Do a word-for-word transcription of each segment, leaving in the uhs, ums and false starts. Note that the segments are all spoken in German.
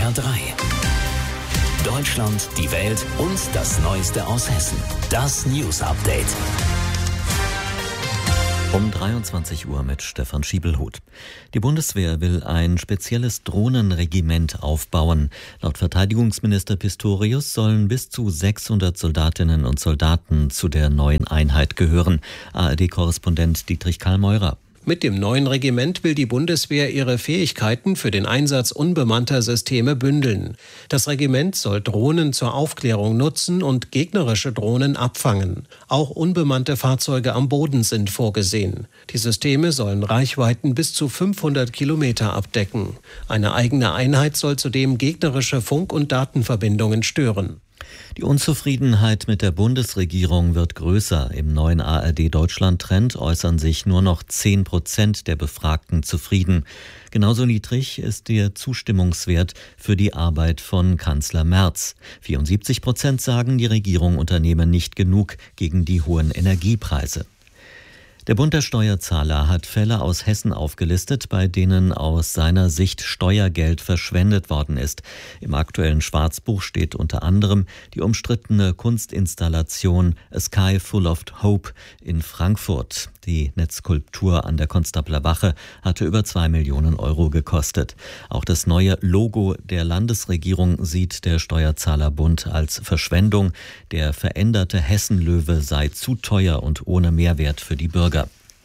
R drei. Deutschland, die Welt und das Neueste aus Hessen. Das News Update. Um dreiundzwanzig Uhr mit Stefan Schiebelhut. Die Bundeswehr will ein spezielles Drohnenregiment aufbauen. Laut Verteidigungsminister Pistorius sollen bis zu sechshundert Soldatinnen und Soldaten zu der neuen Einheit gehören. A R D-Korrespondent Dietrich Karl-Meurer. Mit dem neuen Regiment will die Bundeswehr ihre Fähigkeiten für den Einsatz unbemannter Systeme bündeln. Das Regiment soll Drohnen zur Aufklärung nutzen und gegnerische Drohnen abfangen. Auch unbemannte Fahrzeuge am Boden sind vorgesehen. Die Systeme sollen Reichweiten bis zu fünfhundert Kilometer abdecken. Eine eigene Einheit soll zudem gegnerische Funk- und Datenverbindungen stören. Die Unzufriedenheit mit der Bundesregierung wird größer. Im neuen A R D-Deutschland-Trend äußern sich nur noch zehn Prozent der Befragten zufrieden. Genauso niedrig ist der Zustimmungswert für die Arbeit von Kanzler Merz. vierundsiebzig Prozent sagen, die Regierung unternehme nicht genug gegen die hohen Energiepreise. Der Bund der Steuerzahler hat Fälle aus Hessen aufgelistet, bei denen aus seiner Sicht Steuergeld verschwendet worden ist. Im aktuellen Schwarzbuch steht unter anderem die umstrittene Kunstinstallation A Sky Full of Hope in Frankfurt. Die Netzskulptur an der Konstabler Wache hatte über zwei Millionen Euro gekostet. Auch das neue Logo der Landesregierung sieht der Steuerzahlerbund als Verschwendung. Der veränderte Hessenlöwe sei zu teuer und ohne Mehrwert für die Bürger.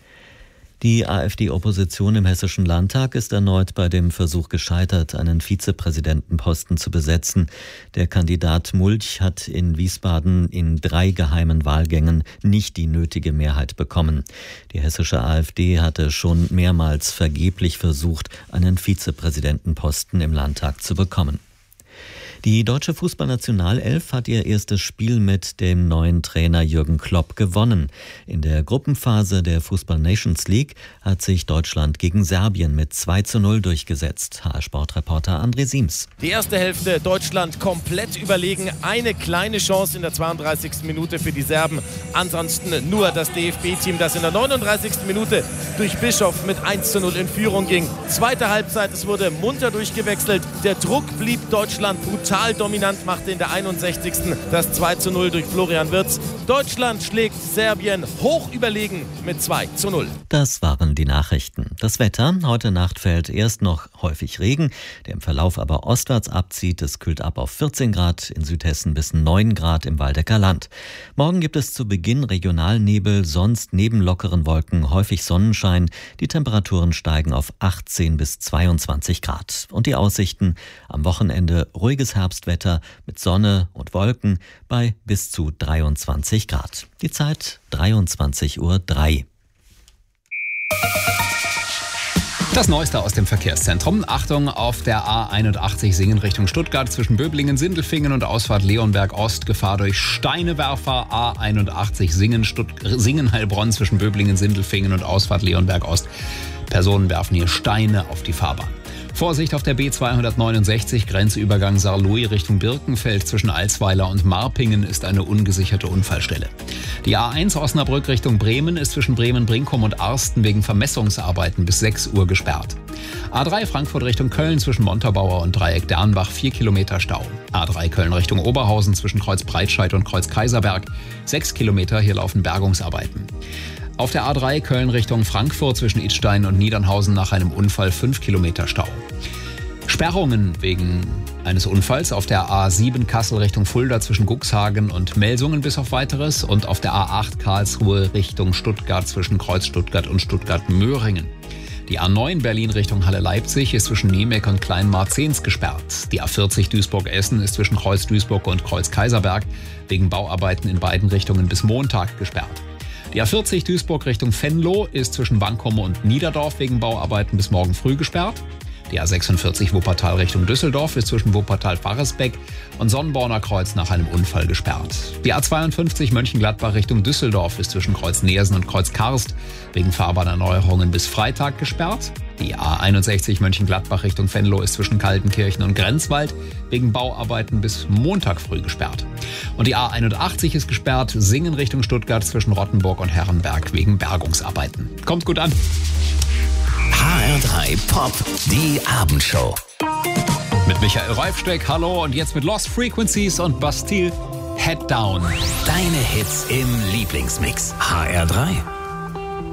Die AfD-Opposition im Hessischen Landtag ist erneut bei dem Versuch gescheitert, einen Vizepräsidentenposten zu besetzen. Der Kandidat Mulch hat in Wiesbaden in drei geheimen Wahlgängen nicht die nötige Mehrheit bekommen. Die hessische AfD hatte schon mehrmals vergeblich versucht, einen Vizepräsidentenposten im Landtag zu bekommen. Die deutsche Fußballnationalelf hat ihr erstes Spiel mit dem neuen Trainer Jürgen Klopp gewonnen. In der Gruppenphase der Fußball Nations League hat sich Deutschland gegen Serbien mit zwei zu null durchgesetzt. H R-Sportreporter André Siems. Die erste Hälfte Deutschland komplett überlegen. Eine kleine Chance in der zweiunddreißigsten Minute für die Serben. Ansonsten nur das D F B-Team, das in der neununddreißigsten Minute durch Bischof mit eins zu null in Führung ging. Zweite Halbzeit, es wurde munter durchgewechselt. Der Druck blieb Deutschland brutal dominant, machte in der einundsechzigsten das zwei zu null durch Florian Wirtz. Deutschland schlägt Serbien hoch überlegen mit zwei zu null. Das waren die Nachrichten. Das Wetter: Heute Nacht fällt erst noch häufig Regen, der im Verlauf aber ostwärts abzieht. Es kühlt ab auf vierzehn Grad, in Südhessen bis neun Grad im Waldecker Land. Morgen gibt es zu Beginn Regionalnebel, sonst neben lockeren Wolken häufig Sonnenschein. Die Temperaturen steigen auf achtzehn bis zweiundzwanzig Grad. Und die Aussichten: Am Wochenende ruhiges Herbstwetter mit Sonne und Wolken bei bis zu dreiundzwanzig Grad. Die Zeit dreiundzwanzig Uhr drei. Das Neueste aus dem Verkehrszentrum. Achtung, auf der A einundachtzig Singen Richtung Stuttgart zwischen Böblingen, Sindelfingen und Ausfahrt Leonberg Ost. Gefahr durch Steinewerfer. A einundachtzig Singen, Stutt- Singen Heilbronn zwischen Böblingen, Sindelfingen und Ausfahrt Leonberg Ost. Personen werfen hier Steine auf die Fahrbahn. Vorsicht auf der B zweihundertneunundsechzig, Grenzübergang Saarlouis Richtung Birkenfeld zwischen Alsweiler und Marpingen ist eine ungesicherte Unfallstelle. Die A eins Osnabrück Richtung Bremen ist zwischen Bremen-Brinkum und Arsten wegen Vermessungsarbeiten bis sechs Uhr gesperrt. A drei Frankfurt Richtung Köln zwischen Montabaur und Dreieck Dernbach vier Kilometer Stau. A drei Köln Richtung Oberhausen zwischen Kreuz Breitscheid und Kreuz Kaiserberg sechs Kilometer, hier laufen Bergungsarbeiten. Auf der A drei Köln Richtung Frankfurt zwischen Idstein und Niedernhausen nach einem Unfall fünf Kilometer Stau. Sperrungen wegen eines Unfalls auf der A sieben Kassel Richtung Fulda zwischen Guxhagen und Melsungen bis auf Weiteres und auf der A acht Karlsruhe Richtung Stuttgart zwischen Kreuz Stuttgart und Stuttgart-Möhringen. Die A neun Berlin Richtung Halle-Leipzig ist zwischen Niemek und Kleinmarzens gesperrt. Die A vierzig Duisburg-Essen ist zwischen Kreuz Duisburg und Kreuz Kaiserberg wegen Bauarbeiten in beiden Richtungen bis Montag gesperrt. Die A vierzig Duisburg Richtung Venlo ist zwischen Bankum und Niederdorf wegen Bauarbeiten bis morgen früh gesperrt. Die A sechsundvierzig Wuppertal Richtung Düsseldorf ist zwischen Wuppertal-Faresbeck und Sonnenborner Kreuz nach einem Unfall gesperrt. Die A zweiundfünfzig Mönchengladbach Richtung Düsseldorf ist zwischen Kreuz Neersen und Kreuz Karst wegen Fahrbahnerneuerungen bis Freitag gesperrt. Die A einundsechzig Mönchengladbach Richtung Venlo ist zwischen Kaltenkirchen und Grenzwald wegen Bauarbeiten bis Montag früh gesperrt. Und die A einundachtzig ist gesperrt, Singen Richtung Stuttgart zwischen Rottenburg und Herrenberg wegen Bergungsarbeiten. Kommt gut an. H R drei Pop, die Abendshow. Mit Michael Reifsteck, hallo. Und jetzt mit Lost Frequencies und Bastille, Head Down. Deine Hits im Lieblingsmix. H R drei.